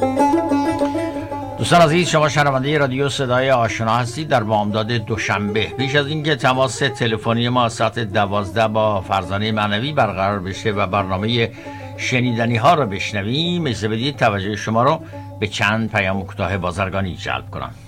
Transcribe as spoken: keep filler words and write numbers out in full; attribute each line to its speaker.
Speaker 1: دوستان عزیز، شما شنونده رادیو صدای آشنا هستید در بامداد دوشنبه. پیش از اینکه تماس تلفنی ما ساعت دوازده با فرزانه معنوی برقرار بشه و برنامه شنیدنی ها رو بشنویم، اجازه بدید توجه شما رو به چند پیام کوتاه بازرگانی جلب کنم.